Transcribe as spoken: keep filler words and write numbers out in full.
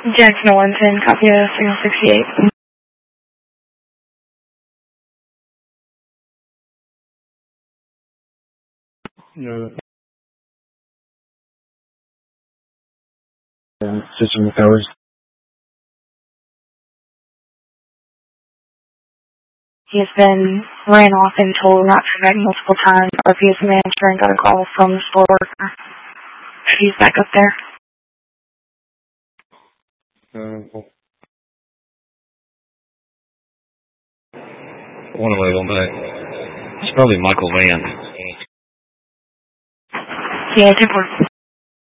Jackson one ten, copy of signal sixty-eight. No. And system recovers. He has been ran off and told not to come back multiple times. R P S manager and got a call from the store worker. He's back up there. Uh, I want to move on back. It's probably Michael Van. Yeah, ten four.